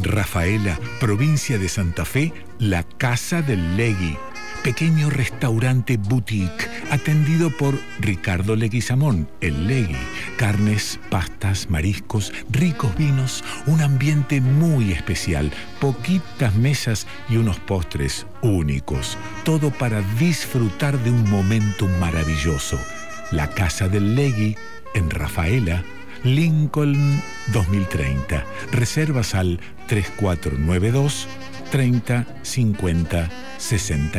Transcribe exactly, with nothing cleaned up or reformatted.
Rafaela, provincia de Santa Fe, La Casa del Legui. Pequeño restaurante boutique atendido por Ricardo Leguizamón, el Legui. Carnes, pastas, mariscos, ricos vinos, un ambiente muy especial, poquitas mesas y unos postres únicos. Todo para disfrutar de un momento maravilloso. La Casa del Legui en Rafaela, Lincoln dos mil treinta. Reservas al tres cuatro nueve dos, treinta, cincuenta, sesenta.